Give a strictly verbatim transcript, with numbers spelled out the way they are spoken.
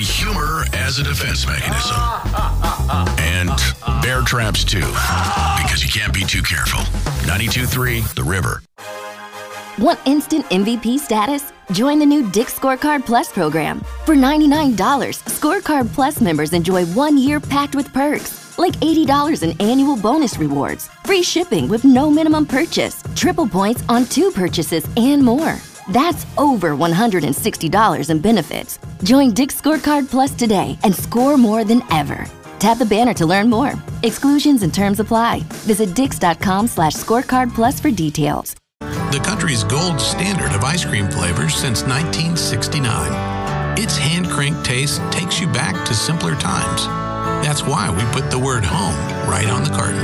humor as a defense mechanism. And bear traps, too, because you can't be too careful. ninety-two point three The River. Want instant M V P status? Join the new Dick's Scorecard Plus program. For ninety-nine dollars, Scorecard Plus members enjoy one year packed with perks, like eighty dollars in annual bonus rewards, free shipping with no minimum purchase, triple points on two purchases, and more. That's over one hundred sixty dollars in benefits. Join Dick's Scorecard Plus today and score more than ever. Tap the banner to learn more. Exclusions and terms apply. Visit dix.com slash scorecard plus for details. The country's gold standard of ice cream flavors since nineteen sixty-nine. Its hand-cranked taste takes you back to simpler times. That's why we put the word home right on the carton.